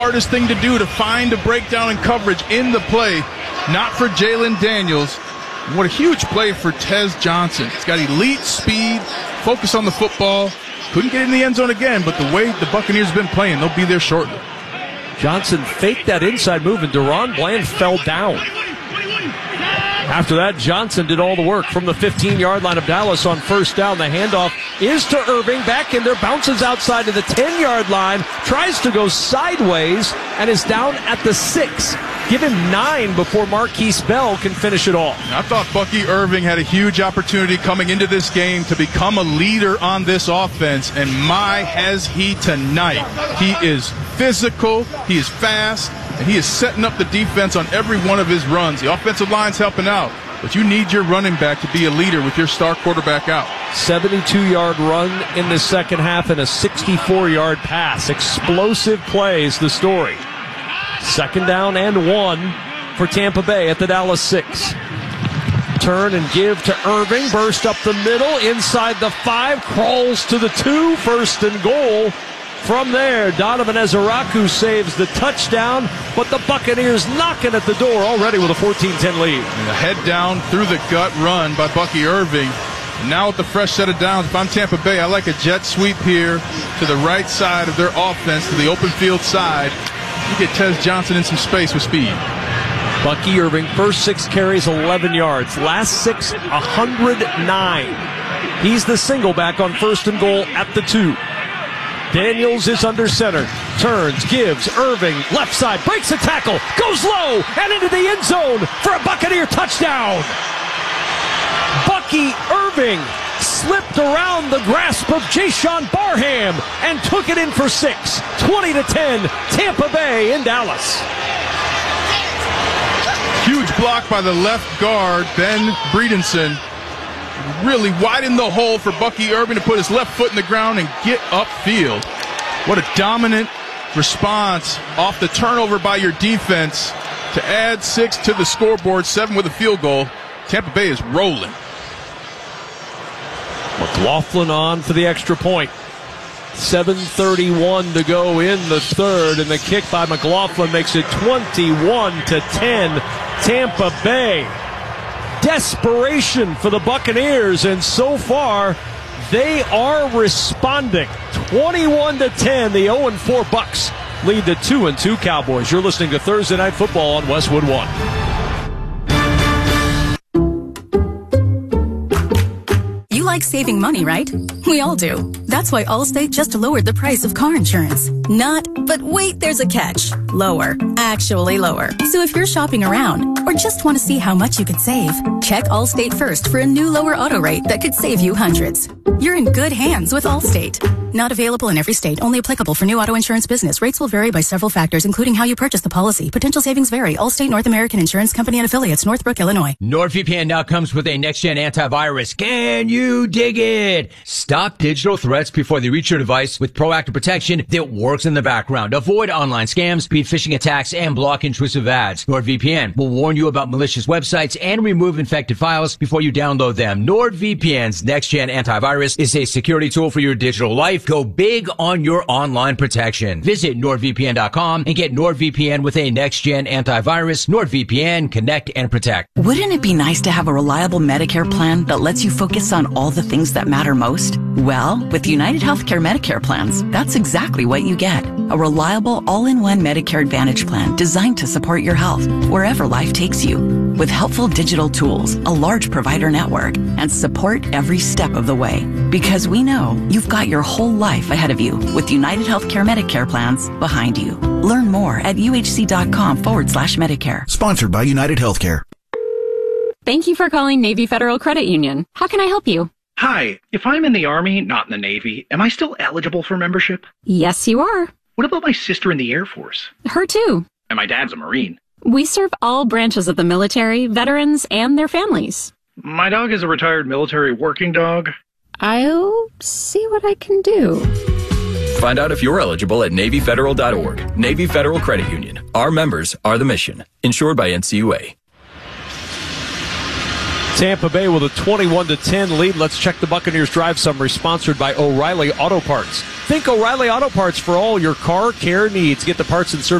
Hardest thing to do, to find a breakdown in coverage in the play, not for Jalen Daniels. What a huge play for Tez Johnson. He's got elite speed, focus on the football. Couldn't get in the end zone again, but the way the Buccaneers have been playing, they'll be there shortly. Johnson faked that inside move, and Deron Bland fell down. After that, Johnson did all the work from the 15-yard line of Dallas on first down. The handoff is to Irving, back in there, bounces outside to the 10-yard line, tries to go sideways, and is down at the 6. Give him 9 before Marquise Bell can finish it off. I thought Bucky Irving had a huge opportunity coming into this game to become a leader on this offense, and my has he tonight. He is physical, he is fast, and he is setting up the defense on every one of his runs. The offensive line's helping out, but you need your running back to be a leader with your star quarterback out. 72-yard run in the second half and a 64-yard pass. Explosive plays, the story. Second down and 1 for Tampa Bay at the Dallas 6. Turn and give to Irving. Burst up the middle, inside the 5, crawls to the 2, first and goal. From there, Donovan Ezeraku saves the touchdown, but the Buccaneers knocking at the door already with a 14-10 lead. And a head down through the gut run by Bucky Irving. And now with the fresh set of downs, if I'm Tampa Bay, I like a jet sweep here to the right side of their offense, to the open field side. You get Tez Johnson in some space with speed. Bucky Irving, first 6 carries, 11 yards. Last 6, 109. He's the single back on first and goal at the 2. Daniels is under center. Turns, gives, Irving, left side, breaks a tackle, goes low, and into the end zone for a Buccaneer touchdown. Bucky Irving slipped around the grasp of Jashawn Barham and took it in for 6. 20-10, Tampa Bay in Dallas. Huge block by the left guard, Ben Breedenson. Really widened the hole for Bucky Irving to put his left foot in the ground and get upfield. What a dominant response off the turnover by your defense to add 6 to the scoreboard, 7 with a field goal. Tampa Bay is rolling. McLaughlin on for the extra point. 7:31 to go in the third, and the kick by McLaughlin makes it 21-10, Tampa Bay. Desperation for the Buccaneers, and so far they are responding. 21-10, the 0-4 Bucs lead the 2-2 Cowboys. You're listening to Thursday Night Football on Westwood One. You like saving money, right? We all do. That's why Allstate just lowered the price of car insurance. Not, but wait, there's a catch. Lower. Actually lower. So if you're shopping around or just want to see how much you could save, check Allstate first for a new lower auto rate that could save you hundreds. You're in good hands with Allstate. Not available in every state. Only applicable for new auto insurance business. Rates will vary by several factors, including how you purchase the policy. Potential savings vary. Allstate North American Insurance Company and Affiliates, Northbrook, Illinois. NordVPN now comes with a next-gen antivirus. Can you dig it? Stop digital threats before they reach your device with proactive protection that works in the background. Avoid online scams, beat phishing attacks, and block intrusive ads. NordVPN will warn you about malicious websites and remove infected files before you download them. NordVPN's next-gen antivirus is a security tool for your digital life. Go big on your online protection. Visit NordVPN.com and get NordVPN with a next-gen antivirus. NordVPN, connect and protect. Wouldn't it be nice to have a reliable Medicare plan that lets you focus on all the things that matter most? Well, with United Healthcare Medicare plans, that's exactly what you get. A reliable, all-in-one Medicare Advantage plan designed to support your health wherever life takes you. With helpful digital tools, a large provider network, and support every step of the way. Because we know you've got your whole life ahead of you with United Healthcare Medicare plans behind you. Learn more at uhc.com/Medicare. Sponsored by United Healthcare. Thank you for calling Navy Federal Credit Union. How can I help you? Hi, if I'm in the Army, not in the Navy, am I still eligible for membership? Yes, you are. What about my sister in the Air Force? Her too. And my dad's a Marine. We serve all branches of the military, veterans, and their families. My dog is a retired military working dog. I'll see what I can do. Find out if you're eligible at NavyFederal.org. Navy Federal Credit Union. Our members are the mission. Insured by NCUA. Tampa Bay with a 21-10 lead. Let's check the Buccaneers drive summary, sponsored by O'Reilly Auto Parts. Think O'Reilly Auto Parts for all your car care needs. Get the parts and service